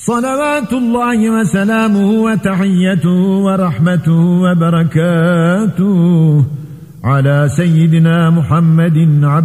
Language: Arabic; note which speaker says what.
Speaker 1: صلوات الله وسلامه وتحيته ورحمته وبركاته على سيدنا محمد عبد